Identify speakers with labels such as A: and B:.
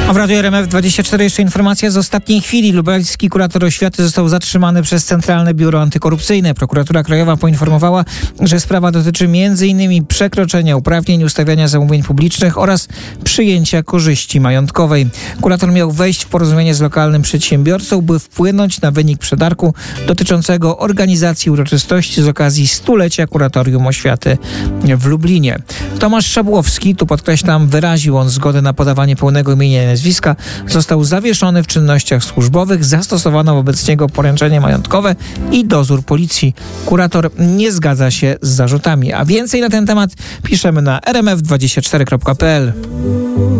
A: A w Radiu RMF24 jeszcze informacja z ostatniej chwili. Lubelski kurator oświaty został zatrzymany przez Centralne Biuro Antykorupcyjne. Prokuratura Krajowa poinformowała, że sprawa dotyczy m.in. przekroczenia uprawnień, ustawiania zamówień publicznych oraz przyjęcia korzyści majątkowej. Kurator miał wejść w porozumienie z lokalnym przedsiębiorcą, by wpłynąć na wynik przetargu dotyczącego organizacji uroczystości z okazji 100-lecia Kuratorium Oświaty w Lublinie. Tomasz Szabłowski, tu podkreślam, wyraził on zgodę na podawanie pełnego imienia i nazwiska, został zawieszony w czynnościach służbowych, zastosowano wobec niego poręczenie majątkowe i dozór policji. Kurator nie zgadza się z zarzutami. A więcej na ten temat piszemy na rmf24.pl.